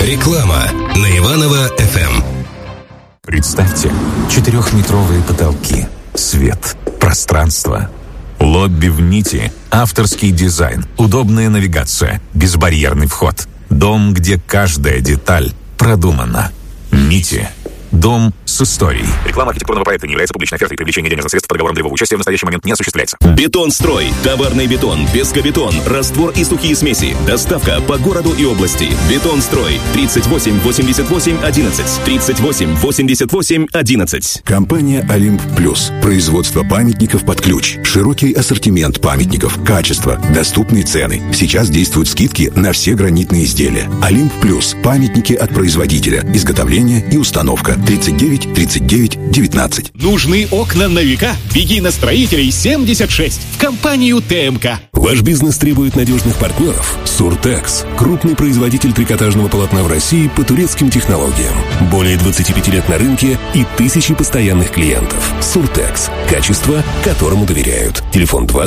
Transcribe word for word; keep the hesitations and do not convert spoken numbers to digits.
Реклама на Иваново-эф эм. Представьте, четырехметровые потолки, свет, пространство. Лобби в нити, авторский дизайн, удобная навигация, безбарьерный вход. Дом, где каждая деталь продумана. Нити. Дом с историей. Реклама архитектурного проекта не является публичной офертой. Привлечение денежных средств по договорам долевого участия в настоящий момент не осуществляется. Бетонстрой. Товарный бетон, пескобетон, раствор и сухие смеси. Доставка по городу и области. Бетонстрой. тридцать восемь восемьдесят восемь одиннадцать. тридцать восемь восемьдесят восемь одиннадцать. Компания «Олимп Плюс». Производство памятников под ключ. Широкий ассортимент памятников. Качество. Доступные цены. Сейчас действуют скидки на все гранитные изделия. «Олимп Плюс». Памятники от производителя. Изготовление и установка. тридцать девять тридцать девять девятнадцать. Нужны окна на века? Беги на Строителей семьдесят шесть в компанию ТМК. Ваш бизнес требует надежных партнеров? Суртекс. Крупный производитель трикотажного полотна в России по турецким технологиям. Более двадцати пяти лет на рынке и тысячи постоянных клиентов. Суртекс. Качество, которому доверяют. Телефон два